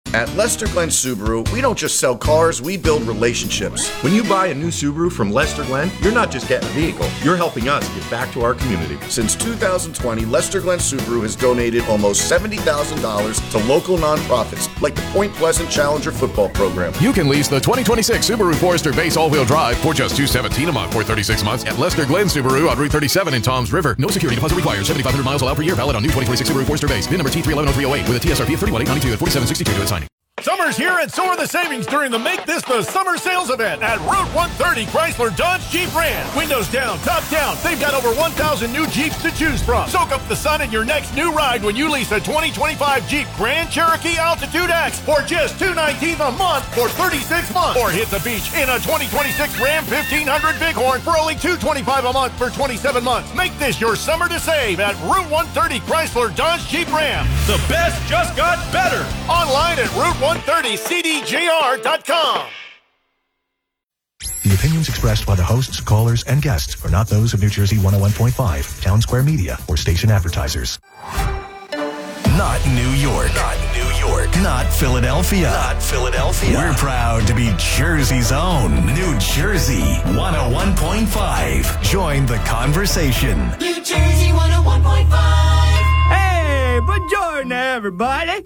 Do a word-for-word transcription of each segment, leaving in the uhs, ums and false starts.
At Lester Glenn Subaru, we don't just sell cars, we build relationships. When you buy a new Subaru from Lester Glenn, you're not just getting a vehicle, you're helping us give back to our community. Since two thousand twenty, Lester Glenn Subaru has donated almost seventy thousand dollars to local nonprofits like the Point Pleasant Challenger football program. You can lease the twenty twenty-six Subaru Forester Base all-wheel drive for just two hundred seventeen dollars a month for thirty-six months at Lester Glenn Subaru on Route thirty-seven in Toms River. No security deposit required. seventy-five hundred miles allowed per year. Valid on new twenty twenty-six Subaru Forester Base. V I N number T three one one zero three oh eight with a T S R P of thirty-one thousand eight hundred ninety-two at forty-seven sixty-two to the signing. Summer's here and so are the savings during the Make This the Summer sales event at Route one thirty Chrysler Dodge Jeep Ram. Windows down, top down. They've got over one thousand new Jeeps to choose from. Soak up the sun in your next new ride when you lease a twenty twenty-five Jeep Grand Cherokee Altitude X for just two hundred nineteen dollars a month for thirty-six months. Or hit the beach in a twenty twenty-six Ram fifteen hundred Bighorn for only two hundred twenty-five dollars a month for twenty-seven months. Make this your summer to save at Route one thirty Chrysler Dodge Jeep Ram. The best just got better. Online at Route one thirty C D J R dot com. The opinions expressed by the hosts, callers, and guests are not those of New Jersey one oh one point five, Town Square Media, or station advertisers. Not New York. Not New York. Not Philadelphia. Not Philadelphia. We're proud to be Jersey's own. New Jersey one oh one point five. Join the conversation. New Jersey one oh one point five. Hey, buongiorno, everybody.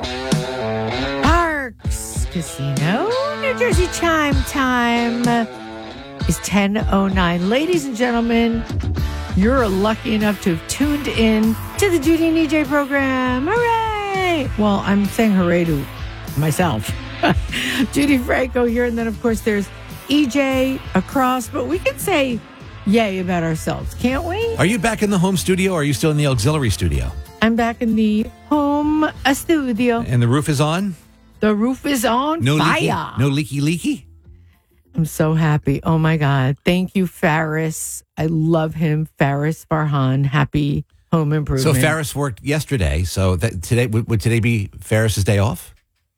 Parks Casino, New Jersey chime time is ten oh nine. Ladies and gentlemen, you're lucky enough to have tuned in to the Judy and E J program. Hooray! Well, I'm saying hooray to myself. Judy Franco here, and then, of course, there's E J across, but we can say yay about ourselves, can't we? Are you back in the home studio, or are you still in the auxiliary studio? I'm back in the home studio. And the roof is on? The roof is on no fire. Leaky, no leaky leaky? I'm so happy. Oh, my God. Thank you, Faris. I love him. Faris Farhan. Happy home improvement. So Faris worked yesterday. So that today would, would today be Faris's day off?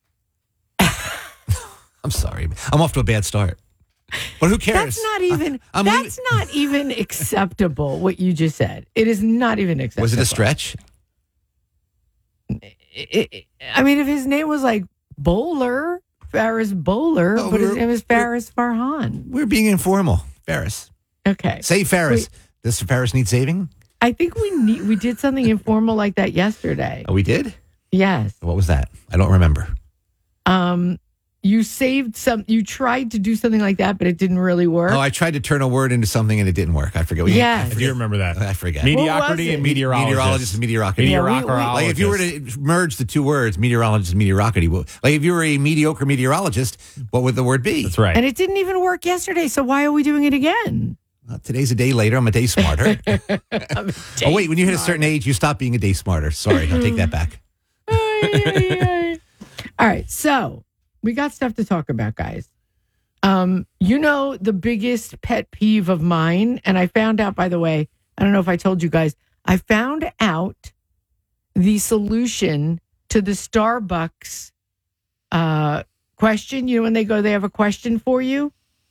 I'm sorry. I'm off to a bad start. But who cares? That's not even I, that's leaving. not even acceptable, what you just said. It is not even acceptable. Was it a stretch? It, it, I mean, if his name was like Bowler, Faris Bowler, oh, but his name is Faris Farhan. We're being informal. Faris. Okay. Say Faris. Wait, Does Faris need saving? I think we need, we did something informal like that yesterday. Oh, we did? Yes. What was that? I don't remember. Um, you saved some, you tried to do something like that, but it didn't really work. Oh, I tried to turn a word into something and it didn't work. I forget. What yes. I, I do remember that. I forget. Mediocrity and meteorologist. Meteorologist and mediocrity. Yeah, we- Meteorologist. Like if you were to merge the two words, meteorologist and mediocrity, like if you were a mediocre meteorologist, what would the word be? That's right. And it didn't even work yesterday, so why are we doing it again? Well, today's a day later. I'm a day smarter. I'm a day oh, wait, when you hit a smarter. certain age, you stop being a day smarter. Sorry, I'll take that back. Ay, ay, ay. All right, so we got stuff to talk about, guys. Um, you know, the biggest pet peeve of mine, and I found out, by the way, I don't know if I told you guys, I found out the solution to the Starbucks uh, question. You know, when they go, they have a question for you.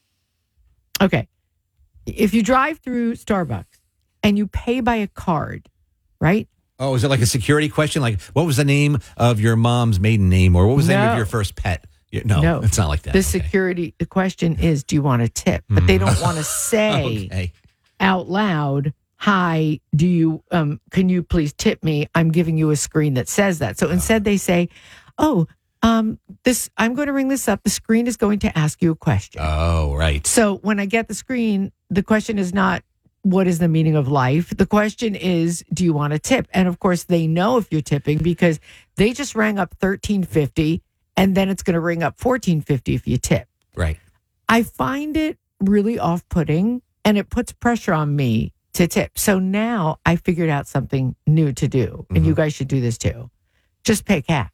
Okay. If you drive through Starbucks and you pay by a card, right? Oh, is it like a security question? Like, what was the name of your mom's maiden name, or what was the name No. of your first pet? No, No. it's not like that. The Okay. security, the question is, do you want a tip? But they don't want to say Okay. out loud, hi, do you, um, can you please tip me? I'm giving you a screen that says that. So instead they say, oh, um, this, I'm going to ring this up. The screen is going to ask you a question. Oh, right. So when I get the screen, the question is not, what is the meaning of life? The question is, do you want a tip? And of course, they know if you're tipping because they just rang up thirteen fifty, and then it's going to ring up fourteen fifty if you tip. Right. I find it really off-putting, and it puts pressure on me to tip. So now I figured out something new to do, and Mhm. you guys should do this too. Just pay cash.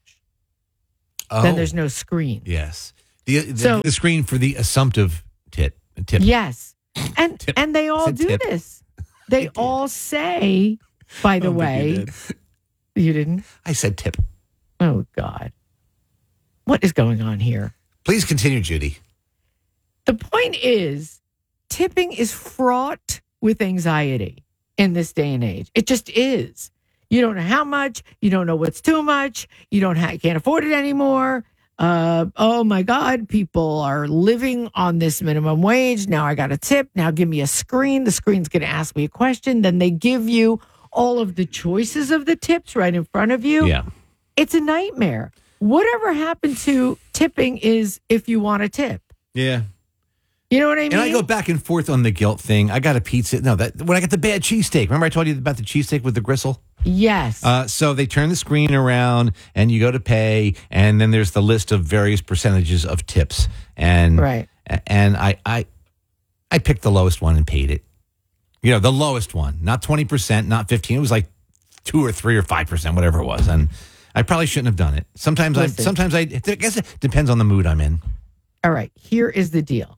Oh, Then there's no screen. yes. The, the, So- the screen for the assumptive tit. Tip. Yes. And Tip. and they all Said do tip. this. They all say, by the I don't think way, you did. you didn't? I said tip. Oh, God. What is going on here? Please continue, Judy. The point is, tipping is fraught with anxiety in this day and age. It just is. You don't know how much. You don't know what's too much. You don't ha- can't afford it anymore. uh, oh my God, people are living on this minimum wage. Now I got a tip. Now give me a screen. The screen's going to ask me a question. Then they give you all of the choices of the tips right in front of you. Yeah. It's a nightmare. Whatever happened to tipping is if you want a tip. Yeah. You know what I mean? And I go back and forth on the guilt thing. I got a pizza. No, that when I got the bad cheesesteak. Remember I told you about the cheesesteak with the gristle? Yes. Uh, so they turn the screen around and you go to pay, and then there's the list of various percentages of tips. And right. And I, I, I picked the lowest one and paid it. You know, the lowest one, not twenty percent, not fifteen. It was like two or three or five percent, whatever it was. And I probably shouldn't have done it. Sometimes I, Listen. sometimes I, I guess it depends on the mood I'm in. All right. Here is the deal.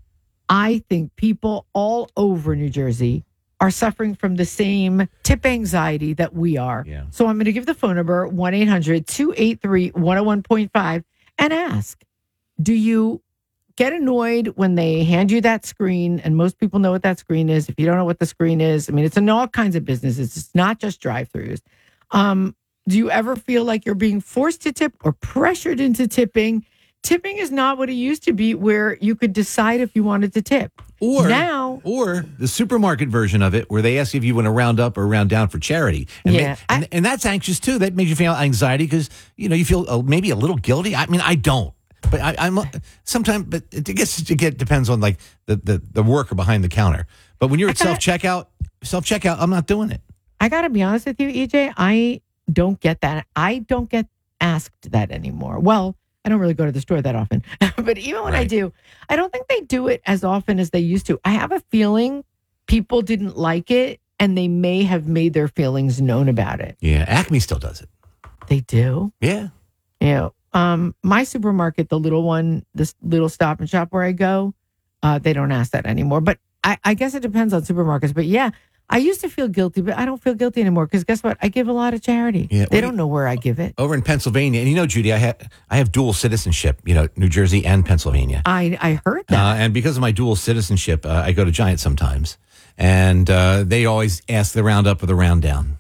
I think people all over New Jersey are suffering from the same tip anxiety that we are. Yeah. So I'm going to give the phone number one eight hundred two eight three one oh one point five and ask, do you get annoyed when they hand you that screen? And most people know what that screen is. If you don't know what the screen is, I mean, it's in all kinds of businesses. It's not just drive-thrus. Um, do you ever feel like you're being forced to tip or pressured into tipping? Tipping is not what it used to be, where you could decide if you wanted to tip. Or now, or the supermarket version of it, where they ask you if you want to round up or round down for charity. And Yeah, ma- and, and that's anxious too. That makes you feel anxiety because you know you feel uh, maybe a little guilty. I mean, I don't, but I, I'm sometimes. But it gets it get, depends on like the, the the worker behind the counter. But when you're at self checkout, self checkout, I'm not doing it. I got to be honest with you, E J. I don't get that. I don't get asked that anymore. Well, I don't really go to the store that often, but even when I Right. do, I don't think they do it as often as they used to. I have a feeling people didn't like it, and they may have made their feelings known about it. Yeah, Acme still does it. They do. Yeah. You know, um, my supermarket, the little one, this little Stop and Shop where I go, uh, they don't ask that anymore. But I, I guess it depends on supermarkets. But yeah, I used to feel guilty, but I don't feel guilty anymore because guess what? I give a lot of charity. Yeah, they well, don't know where I give it. Over in Pennsylvania, and you know, Judy, I have I have dual citizenship. You know, New Jersey and Pennsylvania. I I heard that. Uh, and because of my dual citizenship, uh, I go to Giant sometimes, and uh, they always ask the round up or the round down.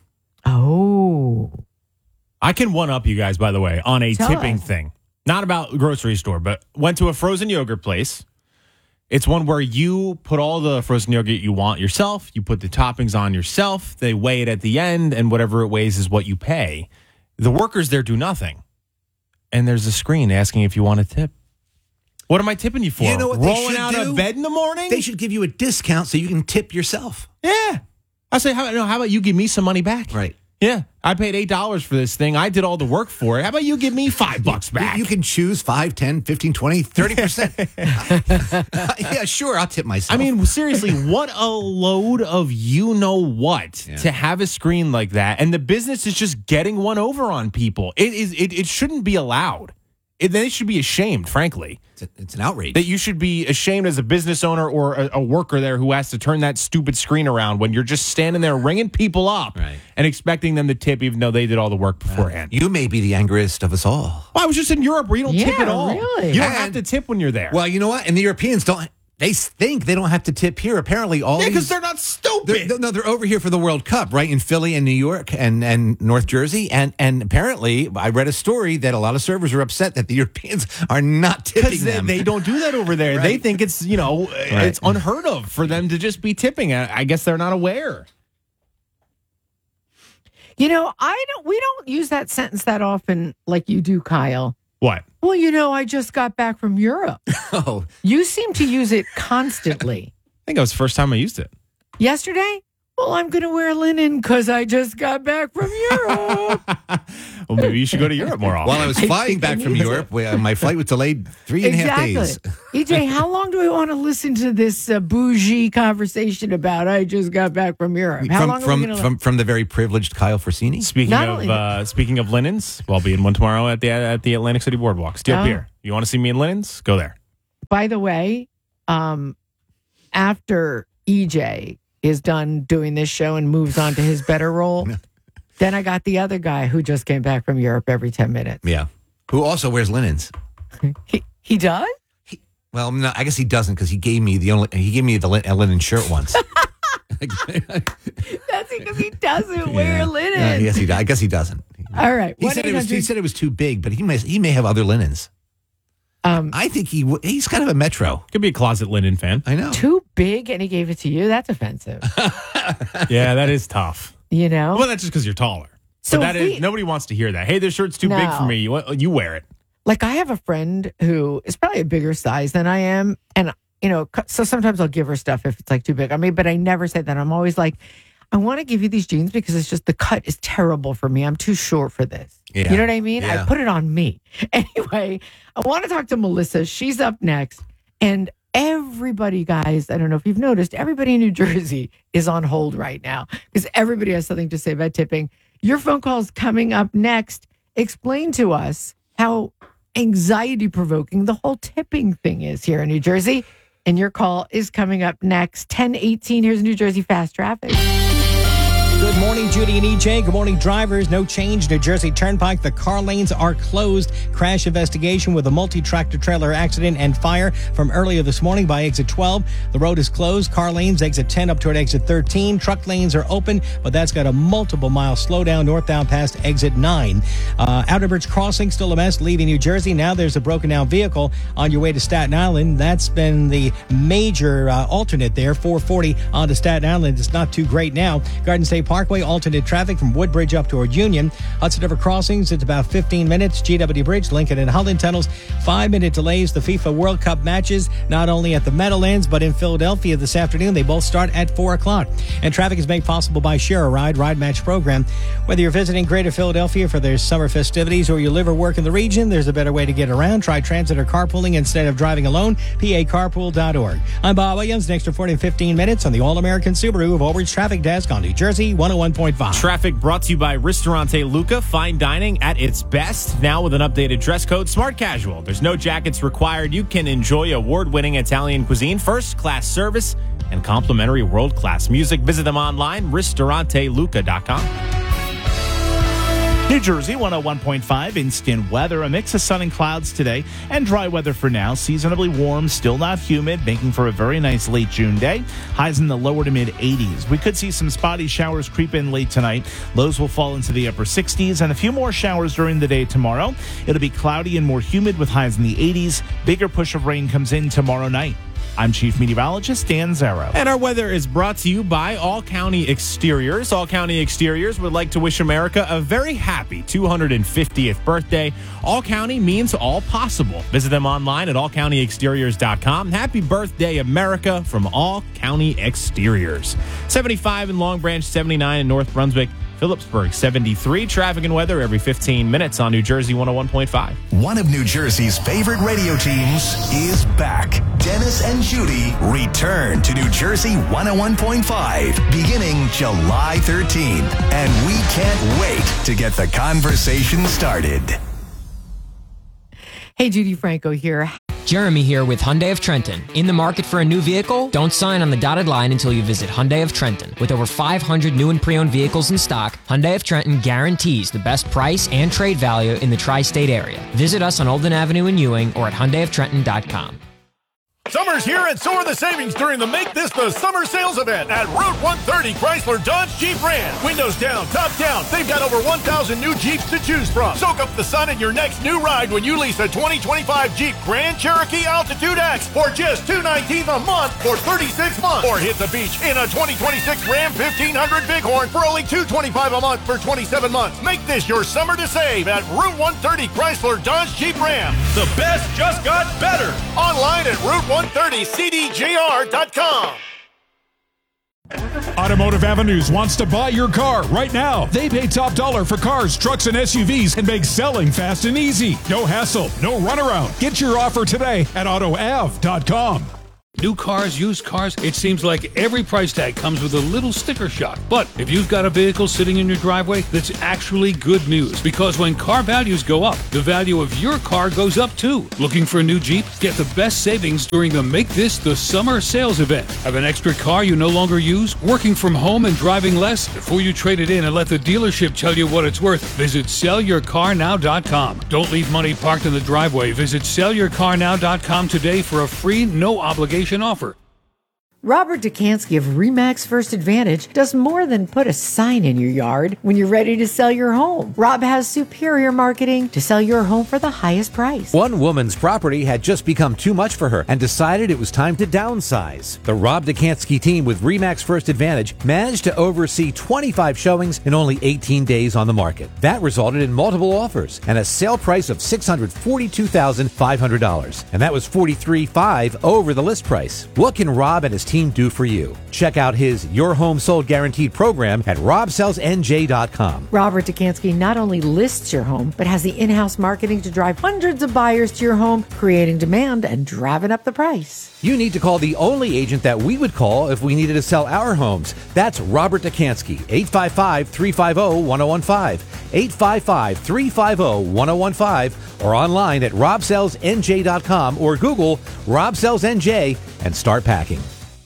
Oh, I can one up you guys, by the way, on a Tell tipping us. thing. Not about grocery store, but went to a frozen yogurt place. It's one where you put all the frozen yogurt you want yourself. You put the toppings on yourself. They weigh it at the end, and whatever it weighs is what you pay. The workers there do nothing. And there's a screen asking if you want a tip. What am I tipping you for? You know what they Rolling should out do? of bed in the morning? They should give you a discount so you can tip yourself. Yeah. I say, how, no, how about you give me some money back? Right. Yeah. I paid eight dollars for this thing. I did all the work for it. How about you give me five bucks back? You can choose five, ten, fifteen, twenty, thirty percent. Yeah, sure, I'll tip myself. I mean, seriously, what a load of you know what Yeah. to have a screen like that, and the business is just getting one over on people. It is. It, it shouldn't be allowed. It, they should be ashamed, frankly. it's, a, it's an outrage. That you should be ashamed as a business owner or a, a worker there who has to turn that stupid screen around when you're just standing there ringing people up Right. and expecting them to tip, even though they did all the work beforehand. You may be the angriest of us all. Well, I was just in Europe where you don't tip Yeah, at all. really? You don't And- have to tip when you're there. Well, you know what? And the Europeans don't. They think they don't have to tip here. Apparently, all yeah, because these- they're not stupid. They're, they're- no, they're over here for the World Cup, right? In Philly and New York and, and North Jersey. And and apparently, I read a story that a lot of servers are upset that the Europeans are not tipping Because they, them. they don't do that over there. They Right. think it's, you know, it's unheard of for them to just be tipping. I I guess they're not aware. you know, I don't. We don't use that sentence that often, like you do, Kyle. What? Well, you know, I just got back from Europe. oh, You seem to use it constantly. I think that was the first time I used it. Yesterday, well, I'm going to wear linen because I just got back from Europe. Well, maybe you should go to Europe more often. while I was I flying think I back from need it. Europe, we- uh, my flight was delayed three and a half days. E J, how long do we want to listen to this uh, bougie conversation about I just got back from Europe? How From long are from, we going to from from the very privileged Kyle Forsini. Speaking Not of only uh, speaking of linens, well, I'll be in one tomorrow at the at the Atlantic City Boardwalk. Steel Oh. Pier. You want to see me in linens? Go there. By the way, um, after E J is done doing this show and moves on to his better role, then I got the other guy who just came back from Europe every ten minutes. Yeah, who also wears linens. He, he does? Well, no, I guess he doesn't because he gave me the only he gave me the lin- a linen shirt once. That's because he doesn't wear Yeah. linen. Uh, yes, he. I guess he doesn't. All right. He said it was. He said it was too big, but he may he may have other linens. Um, I think he w- he's kind of a Metro. Could be a closet linen fan. I know. Too big, and he gave it to you. That's offensive. Yeah, that is tough. You know? Well, that's just because you're taller. So but that if is we- nobody wants to hear that. Hey, this shirt's too big No. for me. You, you wear it. Like, I have a friend who is probably a bigger size than I am. And, you know, c- so sometimes I'll give her stuff if it's like too big on me, but I never say that. I'm always like, I want to give you these jeans because it's just the cut is terrible for me. I'm too short for this. Yeah. You know what I mean? Yeah. I put it on me. Anyway, I want to talk to Melissa. She's up next. And everybody, guys, I don't know if you've noticed, everybody in New Jersey is on hold right now because everybody has something to say about tipping. Your phone call is coming up next. Explain to us how anxiety provoking the whole tipping thing is here in New Jersey. And your call is coming up next. ten eighteen, here's New Jersey Fast Traffic. Good morning, Judy and E J. Good morning, drivers. No change. New Jersey Turnpike. The car lanes are closed. Crash investigation with a multi-tractor trailer accident and fire from earlier this morning by exit twelve. The road is closed. Car lanes, exit ten up toward exit thirteen. Truck lanes are open, but that's got a multiple mile slowdown northbound past exit nine. Uh, Outer Bridge Crossing, still a mess, leaving New Jersey. Now there's a broken down vehicle on your way to Staten Island. That's been the major uh, alternate there. four forty onto Staten Island. It's not too great now. Garden State Parkway, alternate traffic from Woodbridge up toward Union. Hudson River Crossings, it's about fifteen minutes. G W Bridge, Lincoln and Holland Tunnels, five-minute delays. The FIFA World Cup matches, not only at the Meadowlands, but in Philadelphia this afternoon. They both start at four o'clock. And traffic is made possible by Share a Ride, Ride Match program. Whether you're visiting Greater Philadelphia for their summer festivities or you live or work in the region, there's a better way to get around. Try transit or carpooling instead of driving alone. P A carpool dot org. I'm Bob Williams. Next report in fifteen minutes on the All-American Subaru of Overage Traffic Desk on New Jersey one oh one point five. Traffic brought to you by Ristorante Luca. Fine dining at its best. Now with an updated dress code, smart casual. There's no jackets required. You can enjoy award-winning Italian cuisine, first-class service, and complimentary world-class music. Visit them online, ristorante luca dot com. New Jersey one oh one point five, instant weather. A mix of sun and clouds today and dry weather for now. Seasonably warm, still not humid, making for a very nice late June day. Highs in the lower to mid eighties. We could see some spotty showers creep in late tonight. Lows will fall into the upper sixties and a few more showers during the day tomorrow. It'll be cloudy and more humid with highs in the eighties. Bigger push of rain comes in tomorrow night. I'm Chief Meteorologist Dan Zarrow. And our weather is brought to you by All County Exteriors. All County Exteriors would like to wish America a very happy two hundred fiftieth birthday. All County means all possible. Visit them online at all county exteriors dot com. Happy birthday, America, from All County Exteriors. seventy-five in Long Branch, seventy-nine in North Brunswick, Phillipsburg, seventy-three. Traffic and weather every fifteen minutes on New Jersey one oh one point five. One of New Jersey's favorite radio teams is back. Dennis and Judy return to New Jersey one oh one point five beginning July thirteenth. And we can't wait to get the conversation started. Hey, Judy Franco here. Jeremy here with Hyundai of Trenton. In the market for a new vehicle? Don't sign on the dotted line until you visit Hyundai of Trenton. With over five hundred new and pre-owned vehicles in stock, Hyundai of Trenton guarantees the best price and trade value in the tri-state area. Visit us on Olden Avenue in Ewing or at hyundai of trenton dot com. Summer's here and so are the savings during the Make This the Summer sales event at Route one thirty Chrysler Dodge Jeep Ram. Windows down, top down. They've got over one thousand new Jeeps to choose from. Soak up the sun in your next new ride when you lease a twenty twenty-five Jeep Grand Cherokee Altitude X for just two hundred nineteen dollars a month for thirty-six months. Or hit the beach in a twenty twenty-six Ram fifteen hundred Bighorn for only two hundred twenty-five dollars a month for twenty-seven months. Make this your summer to save at Route one thirty Chrysler Dodge Jeep Ram. The best just got better. Online at Route one thirty C D J R dot com. Automotive Avenues wants to buy your car right now. They pay top dollar for cars, trucks, and S U Vs and make selling fast and easy. No hassle, no runaround. Get your offer today at auto av dot com. New cars, used cars, it seems like every price tag comes with a little sticker shock. But if you've got a vehicle sitting in your driveway, that's actually good news. Because when car values go up, the value of your car goes up too. Looking for a new Jeep? Get the best savings during the Make This the Summer sales event. Have an extra car you no longer use? Working from home and driving less? Before you trade it in and let the dealership tell you what it's worth, visit sell your car now dot com. Don't leave money parked in the driveway. Visit sell your car now dot com today for a free, no obligation offer. Robert Dukansky of Remax First Advantage does more than put a sign in your yard when you're ready to sell your home. Rob has superior marketing to sell your home for the highest price. One woman's property had just become too much for her and decided it was time to downsize. The Rob Dukansky team with Remax First Advantage managed to oversee twenty-five showings in only eighteen days on the market. That resulted in multiple offers and a sale price of six hundred forty-two thousand five hundred dollars. And that was forty-three thousand five hundred dollars over the list price. What can Rob and his team do for you? Check out his Your Home Sold Guaranteed program at rob sells n j dot com. Robert Dukansky not only lists your home, but has the in-house marketing to drive hundreds of buyers to your home, creating demand and driving up the price. You need to call the only agent that we would call if we needed to sell our homes. That's Robert Dukansky, eight five five, three five zero, one zero one five, eight five five, three five zero, one zero one five, or online at rob sells n j dot com or Google Rob Sells N J and start packing.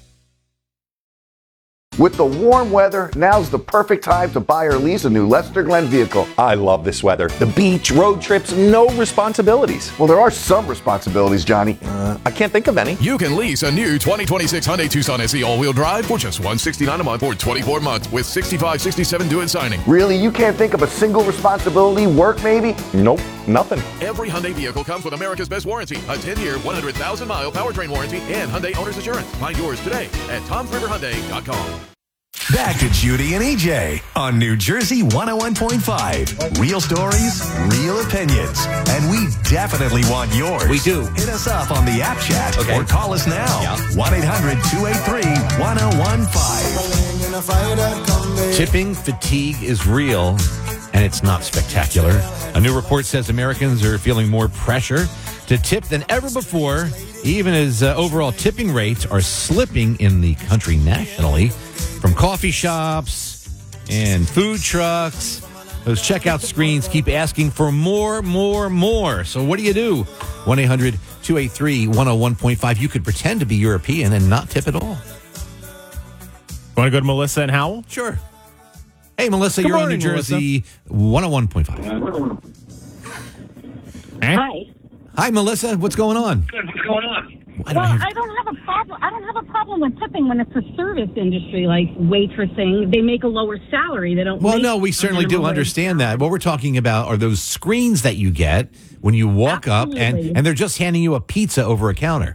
With the warm weather, now's the perfect time to buy or lease a new Lester Glenn vehicle. I love this weather. The beach, road trips, no responsibilities. Well, there are some responsibilities, Johnny. Uh, I can't think of any. You can lease a new twenty twenty-six Hyundai Tucson S E all-wheel drive for just one hundred sixty-nine dollars a month for twenty-four months with sixty-five sixty-seven due at signing. Really? You can't think of a single responsibility? Work, maybe? Nope, nothing. Every Hyundai vehicle comes with America's best warranty, a ten-year, one hundred thousand mile powertrain warranty, and Hyundai Owner's Assurance. Find yours today at toms river hyundai dot com. Back to Judy and E J on New Jersey one oh one point five. Real stories, real opinions, and we definitely want yours. We do. Hit us up on the app chat Okay. or call us now. one eight hundred two eight three one oh one five. Tipping fatigue is real, and it's not spectacular. A new report says Americans are feeling more pressure to tip than ever before, even as uh, overall tipping rates are slipping in the country nationally. From coffee shops and food trucks, those checkout screens keep asking for more, more, more. So what do you do? one eight hundred two eight three one oh one point five. You could pretend to be European and not tip at all. Want to go to Melissa and Howell? Sure. Hey, Melissa, Good you're morning, on New Jersey one oh one point five. Hi. Hi, Melissa. What's going on? Good. What's going on? I well, don't have- I don't have a problem. I don't have a problem with tipping when it's a service industry like waitressing. They make a lower salary. They don't. Well, make no, we certainly do minimum wage. understand that. What we're talking about are those screens that you get when you walk up and, Absolutely. and they're just handing you a pizza over a counter.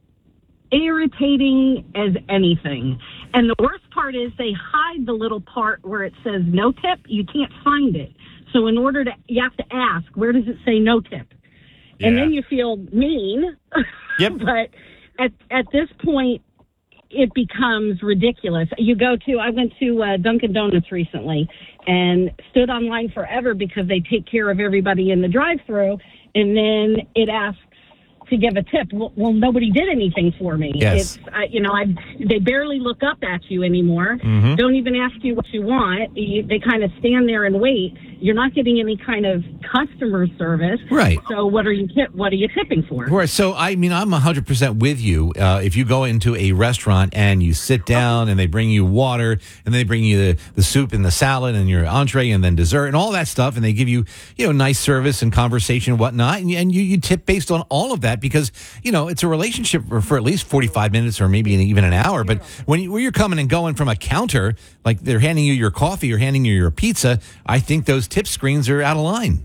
Irritating as anything. And the worst part is they hide the little part where it says no tip. You can't find it. So in order to, you have to ask, where does it say no tip? And Yeah. then you feel mean. Yep. But at at this point, it becomes ridiculous. You go to, I went to uh, Dunkin' Donuts recently and stood online forever because they take care of everybody in the drive-thru, and then it asks to give a tip. Well, well nobody did anything for me. Yes. It's, I, you know, I they barely look up at you anymore. Mhm. Don't even ask you what you want. You, they kind of stand there and wait. You're not getting any kind of customer service. Right. So what are you tip? What are you tipping for? Right. So, I mean, I'm one hundred percent with you. Uh, if you go into a restaurant and you sit down and they bring you water and they bring you the, the soup and the salad and your entree and then dessert and all that stuff, and they give you, you know, nice service and conversation and whatnot, and, you- and you, you tip based on all of that because, you know, it's a relationship for, for at least forty-five minutes or maybe even an hour. But when, you, when you're coming and going from a counter, like they're handing you your coffee or handing you your pizza, I think those tip screens are out of line.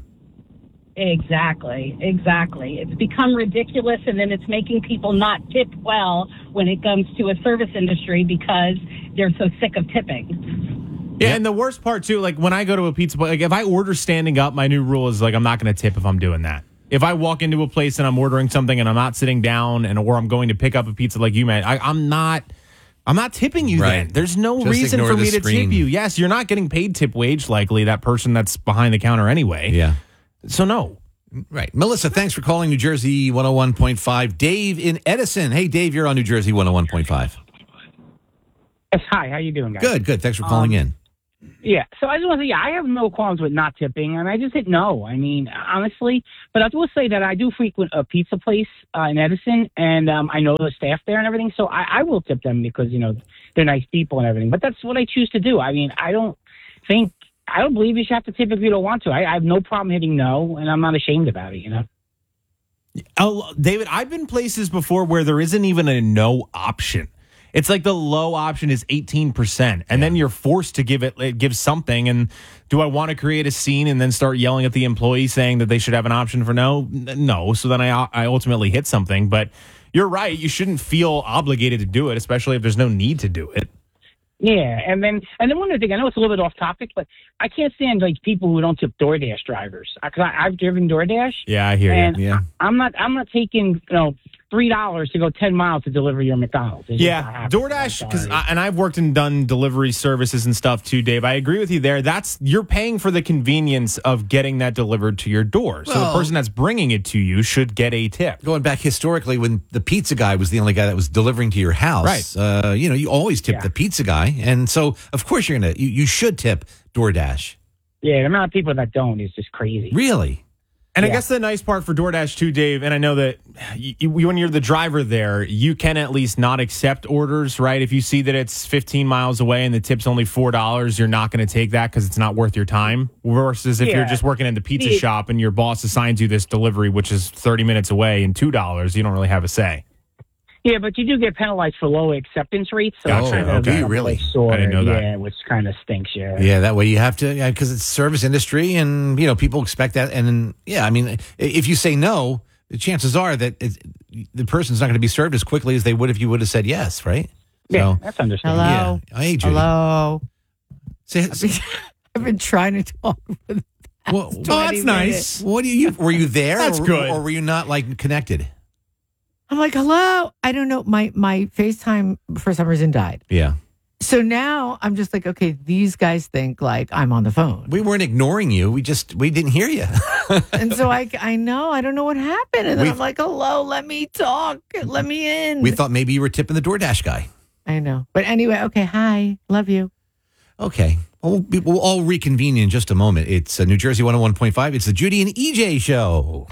Exactly, exactly. It's become ridiculous, and then it's making people not tip well when it comes to a service industry because they're so sick of tipping. Yeah, and the worst part too, like when I go to a pizza place, like if I order standing up, my new rule is like I'm not going to tip if I'm doing that. If I walk into a place and I'm ordering something and I'm not sitting down, and or I'm going to pick up a pizza like you meant, I, I'm not. I'm not tipping you Right. then. There's no Just reason ignore for the me to screen. tip you. Yes, you're not getting paid tip wage, likely, that person that's behind the counter anyway. Yeah. So, no. Right. Melissa, thanks for calling New Jersey one oh one point five. Dave in Edison. Hey, Dave, you're on New Jersey one oh one point five. Yes, hi. How you doing, guys? Good, good. Thanks for calling Um, in. Yeah, so I just want to say, yeah, I have no qualms with not tipping, and I just hit no. I mean, honestly, but I will say that I do frequent a pizza place uh, in Edison, and um, I know the staff there and everything, so I, I will tip them because, you know, they're nice people and everything. But that's what I choose to do. I mean, I don't think, I don't believe you should have to tip if you don't want to. I, I have no problem hitting no, and I'm not ashamed about it, you know? Oh, David, I've been places before where there isn't even a no option. It's like the low option is eighteen percent. And yeah. then you're forced to give it, it give something. And do I want to create a scene and then start yelling at the employee saying that they should have an option for no? No. So then I, I ultimately hit something. But you're right. You shouldn't feel obligated to do it, especially if there's no need to do it. Yeah, and then and then one other thing, I know it's a little bit off topic, but I can't stand like people who don't tip DoorDash drivers. Because I've driven DoorDash. Yeah, I hear and you. Yeah, I'm not I'm not taking you know three dollars to go ten miles to deliver your McDonald's. It's yeah, DoorDash, because and I've worked and done delivery services and stuff too, Dave. I agree with you there. That's you're paying for the convenience of getting that delivered to your door. So Well- the person that's bringing it to you should get a tip. Going back historically, when the pizza guy was the only guy that was delivering to your house, Right. Uh, you know, you always tip the pizza guy, and so of course you're gonna you, you should tip DoorDash. Yeah, the amount of people that don't is just crazy. Really? And I Yeah. guess the nice part for DoorDash too, Dave, and I know that you, you, when you're the driver there, you can at least not accept orders, right? If you see that it's fifteen miles away and the tip's only four dollars, you're not going to take that because it's not worth your time. Versus if you're Yeah. just working in the pizza Yeah. shop and your boss assigns you this delivery, which is thirty minutes away and two dollars, you don't really have a say. Yeah, but you do get penalized for low acceptance rates. So Gotcha. it's kind of Okay. a Really? sword, I didn't know that. Yeah, which kind of stinks. Yeah. Yeah, that way you have to, because it's service industry, and you know people expect that. And then, yeah, I mean, i- if you say no, the chances are that it's, the person's not going to be served as quickly as they would if you would have said yes, right? Yeah, So, that's understandable. Hello. yeah. Hey, Judy. Hello. Say, I've been, I've been trying to talk with well, twenty that's nice. minutes. What do you? Were you there? That's or, good. Or were you not like connected? I'm like, hello. I don't know. My my FaceTime for some reason died. Yeah. So now I'm just like, okay, these guys think like I'm on the phone. We weren't ignoring you. We just we didn't hear you. And so I I know, I don't know what happened. And then We- I'm like, hello, let me talk. Let me in. We thought maybe you were tipping the DoorDash guy. I know. But anyway, okay, hi. Love you. Okay. Well, we'll, be- we'll all reconvene in just a moment. It's uh, New Jersey one oh one point five. It's the Judy and E J show.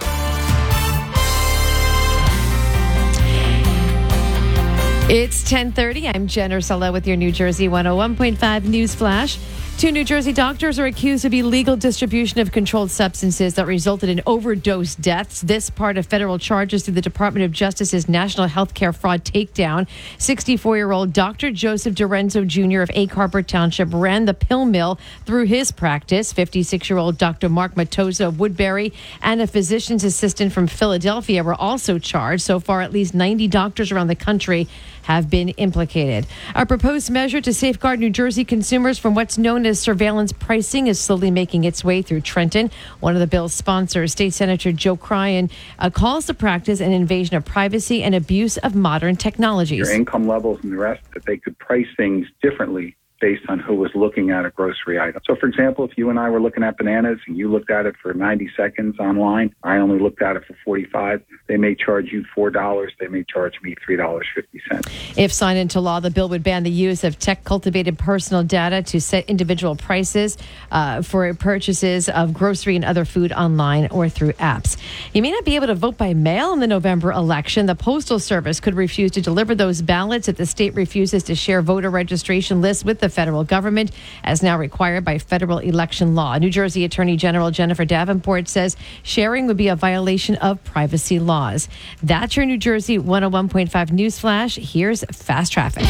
It's ten thirty. I'm Jen Ursula with your New Jersey one oh one point five News Flash. Two New Jersey doctors are accused of illegal distribution of controlled substances that resulted in overdose deaths. This part of federal charges through the Department of Justice's National Healthcare Fraud Takedown. sixty-four-year-old Doctor Joseph Dorenzo Junior of Egg Harbor Township ran the pill mill through his practice. fifty-six-year-old Doctor Mark Matoza of Woodbury and a physician's assistant from Philadelphia were also charged. So far, at least ninety doctors around the country have been implicated. A proposed measure to safeguard New Jersey consumers from what's known as surveillance pricing is slowly making its way through Trenton. One of the bill's sponsors, State Senator Joe Cryan, uh, calls the practice an invasion of privacy and abuse of modern technologies. Your income levels and the rest, that they could price things differently based on who was looking at a grocery item. So, for example, if you and I were looking at bananas and you looked at it for ninety seconds online, I only looked at it for forty-five, they may charge you four dollars. They may charge me three dollars and fifty cents. If signed into law, the bill would ban the use of tech-cultivated personal data to set individual prices uh, for purchases of grocery and other food online or through apps. You may not be able to vote by mail in the November election. The Postal Service could refuse to deliver those ballots if the state refuses to share voter registration lists with the federal government, as now required by federal election law. New Jersey Attorney General Jennifer Davenport says sharing would be a violation of privacy laws. That's your New Jersey one oh one point five News Flash. Here's Fast Traffic.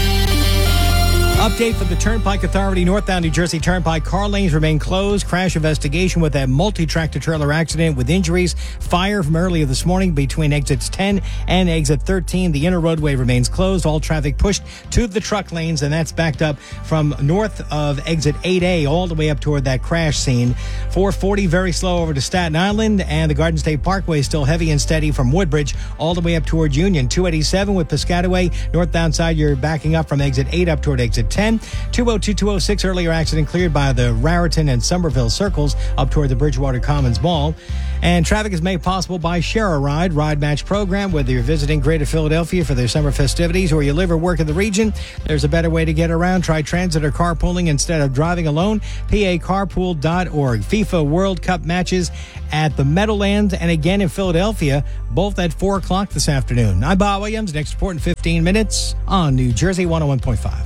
Update from the Turnpike Authority. Northbound New Jersey Turnpike car lanes remain closed. Crash investigation with that multi-tractor trailer accident with injuries. Fire from earlier this morning between exits ten and exit thirteen. The inner roadway remains closed. All traffic pushed to the truck lanes, and that's backed up from north of exit eight A all the way up toward that crash scene. four forty very slow over to Staten Island, and the Garden State Parkway is still heavy and steady from Woodbridge all the way up toward Union. two eighty-seven with Piscataway. Northbound side, you're backing up from exit eight up toward exit ten. two oh two, two oh six earlier accident cleared by the Raritan and Somerville circles up toward the Bridgewater Commons Mall. And traffic is made possible by Share a Ride, Ride Match program. Whether you're visiting Greater Philadelphia for their summer festivities or you live or work in the region, there's a better way to get around. Try transit or carpooling instead of driving alone. P A carpool dot org. FIFA World Cup matches at the Meadowlands and again in Philadelphia, both at four o'clock this afternoon. I'm Bob Williams. Next report in fifteen minutes on New Jersey one oh one point five.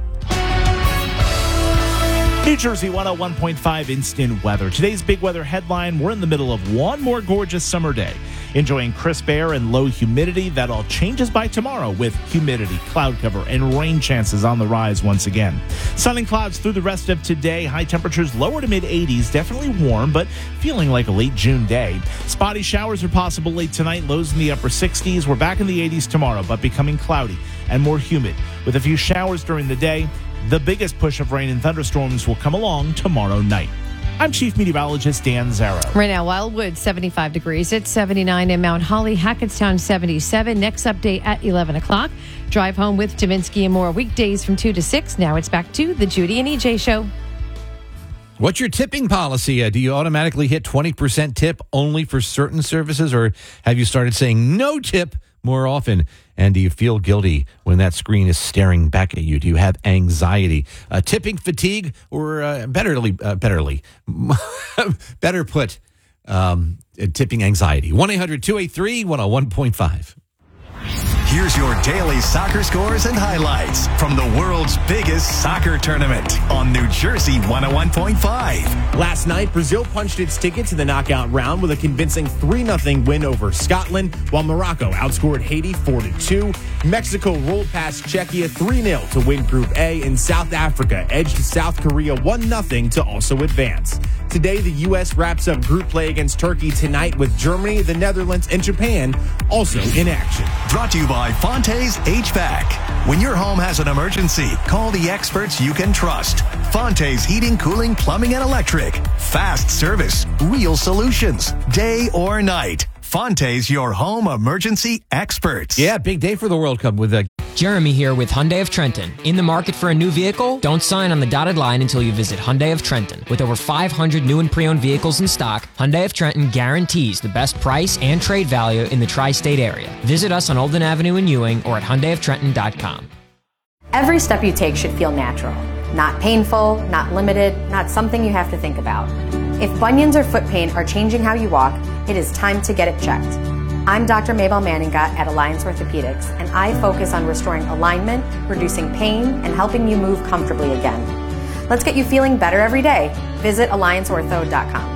New Jersey one oh one point five instant weather. Today's big weather headline, we're in the middle of one more gorgeous summer day. Enjoying crisp air and low humidity. That all changes by tomorrow with humidity, cloud cover, and rain chances on the rise once again. Sun and clouds through the rest of today. High temperatures lower to mid eighties. Definitely warm, but feeling like a late June day. Spotty showers are possible late tonight. Lows in the upper sixties. We're back in the eighties tomorrow, but becoming cloudy and more humid with a few showers during the day. The biggest push of rain and thunderstorms will come along tomorrow night. I'm Chief Meteorologist Dan Zarrow. Right now, Wildwood, seventy-five degrees. It's seventy-nine in Mount Holly, Hackettstown, seventy-seven. Next update at eleven o'clock. Drive home with Dominski and more weekdays from two to six. Now it's back to the Judy and E J Show. What's your tipping policy? Uh, do you automatically hit twenty percent tip only for certain services, or have you started saying no tip more often? And do you feel guilty when that screen is staring back at you? Do you have anxiety, uh, tipping fatigue, or uh, betterly, uh, betterly, better put, um, tipping anxiety? one eight hundred two eight three one oh one point five. Here's your daily soccer scores and highlights from the world's biggest soccer tournament on New Jersey one oh one point five. Last night, Brazil punched its ticket to the knockout round with a convincing three nothing win over Scotland, while Morocco outscored Haiti four to two. Mexico rolled past Czechia three nil to win Group A, and South Africa edged South Korea one nothing to also advance. Today, the U S wraps up group play against Turkey tonight, with Germany, the Netherlands, and Japan also in action. Brought to you by Fonte's H V A C. When your home has an emergency, call the experts you can trust. Fonte's Heating, Cooling, Plumbing, and Electric. Fast service, real solutions, day or night. Fonte's, your home emergency experts. Yeah, big day for the World Cup with a Jeremy here with Hyundai of Trenton. In the market for a new vehicle? Don't sign on the dotted line until you visit Hyundai of Trenton. With over five hundred new and pre-owned vehicles in stock, Hyundai of Trenton guarantees the best price and trade value in the tri-state area. Visit us on Olden Avenue in Ewing or at Hyundai of Trenton dot com. Every step you take should feel natural. Not painful, not limited, not something you have to think about. If bunions or foot pain are changing how you walk, it is time to get it checked. I'm Doctor Mabel Manninga at Alliance Orthopedics, and I focus on restoring alignment, reducing pain, and helping you move comfortably again. Let's get you feeling better every day. Visit alliance ortho dot com.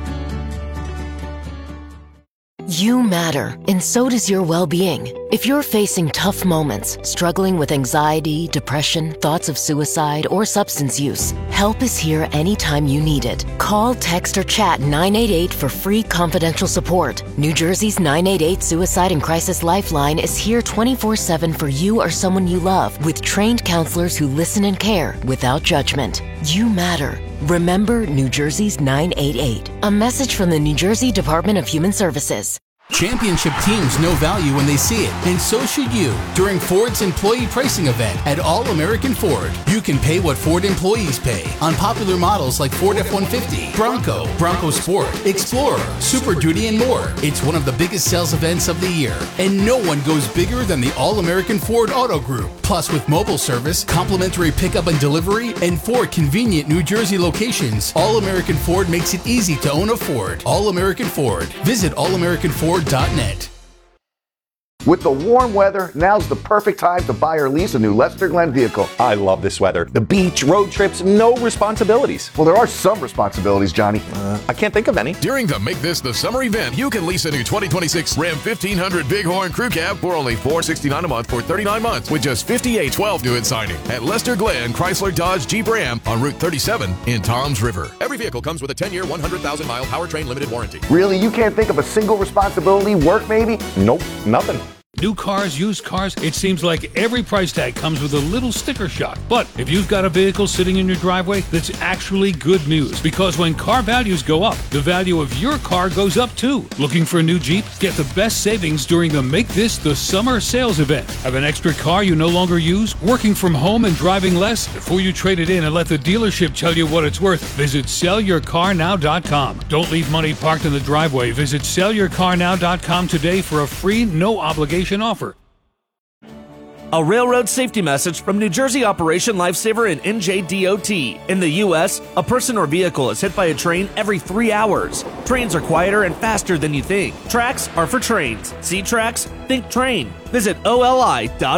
You matter, and so does your well-being. If you're facing tough moments, struggling with anxiety, depression, thoughts of suicide, or substance use, help is here anytime you need it. Call, text, or chat nine eight eight for free confidential support. New Jersey's nine eight eight Suicide and Crisis Lifeline is here twenty-four seven for you or someone you love, with trained counselors who listen and care without judgment. You matter. Remember New Jersey's nine eight eight. A message from the New Jersey Department of Human Services. Championship teams know value when they see it, and so should you. During Ford's employee pricing event at All American Ford, you can pay what Ford employees pay on popular models like Ford F one fifty, Bronco, Bronco Sport, Explorer, Super Duty, and more. It's one of the biggest sales events of the year, and no one goes bigger than the All American Ford Auto Group. Plus, with mobile service, complimentary pickup and delivery, and four convenient New Jersey locations, All American Ford makes it easy to own a Ford. All American Ford. Visit all american ford dot net. With the warm weather, now's the perfect time to buy or lease a new Lester Glenn vehicle. I love this weather. The beach, road trips, no responsibilities. Well, there are some responsibilities, Johnny. Uh, I can't think of any. During the Make This the Summer event, you can lease a new twenty twenty-six Ram fifteen hundred Bighorn Crew Cab for only four hundred sixty-nine dollars a month for thirty-nine months with just fifty-eight twelve due at signing at Lester Glenn Chrysler Dodge Jeep Ram on Route thirty-seven in Toms River. Every vehicle comes with a ten-year, one hundred thousand mile powertrain limited warranty. Really? You can't think of a single responsibility? Work, maybe? Nope, nothing. New cars, used cars, it seems like every price tag comes with a little sticker shock. But if you've got a vehicle sitting in your driveway, that's actually good news. Because when car values go up, the value of your car goes up too. Looking for a new Jeep? Get the best savings during the Make This the Summer sales event. Have an extra car you no longer use? Working from home and driving less? Before you trade it in and let the dealership tell you what it's worth, visit sell your car now dot com. Don't leave money parked in the driveway. Visit sell your car now dot com today for a free, no obligation offer. A railroad safety message from New Jersey Operation Lifesaver and N J D O T. In the U S, a person or vehicle is hit by a train every three hours. Trains are quieter and faster than you think. Tracks are for trains. See tracks? Think train. Visit O L I dot org.